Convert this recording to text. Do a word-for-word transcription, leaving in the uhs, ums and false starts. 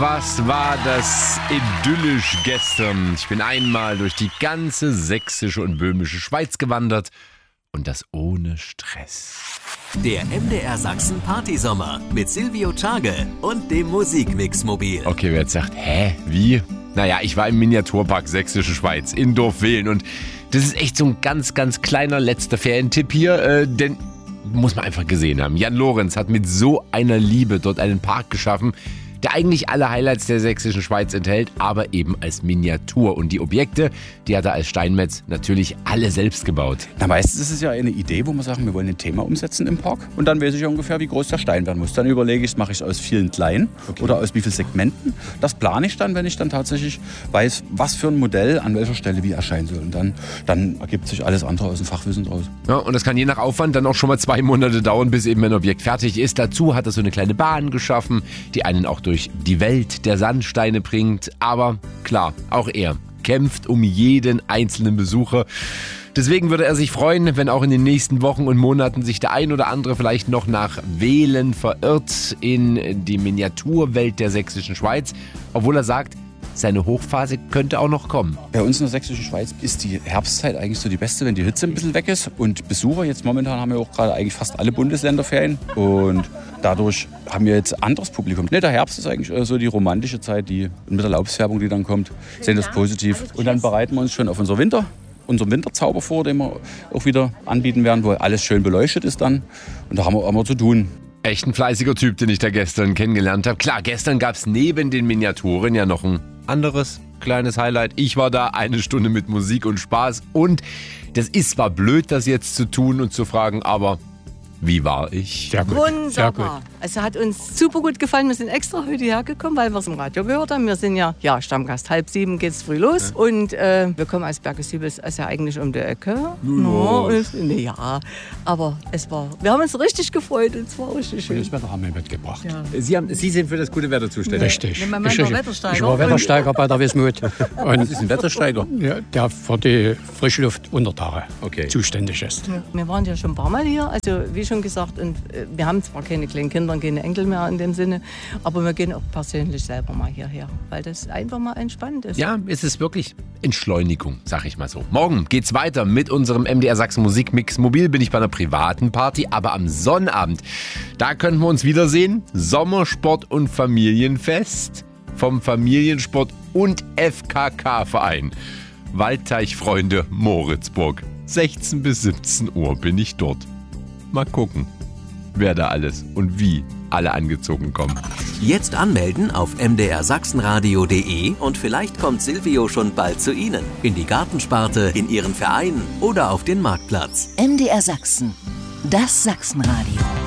Was war das idyllisch gestern? Ich bin einmal durch die ganze sächsische und böhmische Schweiz gewandert und das ohne Stress. Der M D R Sachsen Partysommer mit Silvio Tschage und dem Musikmix-Mobil. Okay, wer jetzt sagt, hä, wie? Naja, ich war im Miniaturpark Sächsische Schweiz in Dorfwehlen und das ist echt so ein ganz, ganz kleiner letzter Ferientipp hier, äh, denn muss man einfach gesehen haben. Jan Lorenz hat mit so einer Liebe dort einen Park geschaffen, der eigentlich alle Highlights der Sächsischen Schweiz enthält, aber eben als Miniatur. Und die Objekte, die hat er als Steinmetz natürlich alle selbst gebaut. Na, meistens ist es ja eine Idee, wo wir sagen, wir wollen ein Thema umsetzen im Park. Und dann weiß ich ungefähr, wie groß der Stein werden muss. Dann überlege ich, mache ich es aus vielen kleinen okay. oder aus wie vielen Segmenten. Das plane ich dann, wenn ich dann tatsächlich weiß, was für ein Modell an welcher Stelle wie erscheinen soll. Und dann, dann ergibt sich alles andere aus dem Fachwissen draus. Ja, und das kann je nach Aufwand dann auch schon mal zwei Monate dauern, bis eben ein Objekt fertig ist. Dazu hat er so eine kleine Bahn geschaffen, die einen auch durch die Welt der Sandsteine bringt. Aber klar, auch er kämpft um jeden einzelnen Besucher. Deswegen würde er sich freuen, wenn auch in den nächsten Wochen und Monaten sich der ein oder andere vielleicht noch nach Wählen verirrt in die Miniaturwelt der Sächsischen Schweiz. Obwohl er sagt, seine Hochphase könnte auch noch kommen. Bei uns in der Sächsischen Schweiz ist die Herbstzeit eigentlich so die beste, wenn die Hitze ein bisschen weg ist. Und Besucher, jetzt momentan haben wir auch gerade eigentlich fast alle Bundesländer Ferien. Und dadurch haben wir jetzt anderes Publikum. Ne, der Herbst ist eigentlich so die romantische Zeit, die mit der Laubsfärbung, die dann kommt, sehen das positiv. Und dann bereiten wir uns schon auf unser Winter, unseren Winterzauber vor, den wir auch wieder anbieten werden, wo alles schön beleuchtet ist dann. Und da haben wir immer zu tun. Echt ein fleißiger Typ, den ich da gestern kennengelernt habe. Klar, gestern gab es neben den Miniaturen ja noch ein anderes kleines Highlight. Ich war da eine Stunde mit Musik und Spaß. Und das ist zwar blöd, das jetzt zu tun und zu fragen, aber wie war ich? Sehr gut. Wunderbar. Sehr gut. Also hat uns super gut gefallen. Wir sind extra heute hergekommen, weil wir es im Radio gehört haben. Wir sind ja, ja Stammgast. Halb sieben geht's früh los. Ja. Und äh, wir kommen aus Bergesiebel, ist ja eigentlich um die Ecke. No, und, ne, ja, aber es war, wir haben uns richtig gefreut und es war richtig schön. Und das Wetter haben wir mitgebracht. Ja. Sie, haben, Sie sind für das gute Wetter zuständig. Richtig. Mein Mann war Wettersteiger. Ich war Wettersteiger bei der Wismut. Was ist ein Wettersteiger? Ja, der für die Frischluft-Untertage okay. zuständig ist. Ja. Wir waren ja schon ein paar Mal hier. Also wie schon gesagt, und äh, wir haben zwar keine kleinen Kinder und keine Enkel mehr in dem Sinne, aber wir gehen auch persönlich selber mal hierher, weil das einfach mal entspannt ist. Ja, es ist wirklich Entschleunigung, sag ich mal so. Morgen geht's weiter mit unserem M D R Sachsen Musikmix Mobil. Bin ich bei einer privaten Party, aber am Sonnabend, da können wir uns wiedersehen. Sommersport und Familienfest vom Familiensport und F K K-Verein. Waldteichfreunde Moritzburg. sechzehn bis siebzehn Uhr bin ich dort. Mal gucken, wer da alles und wie alle angezogen kommen. Jetzt anmelden auf m d r sachsenradio punkt d e und vielleicht kommt Silvio schon bald zu Ihnen. In die Gartensparte, in Ihren Verein oder auf den Marktplatz. M D R Sachsen, das Sachsenradio.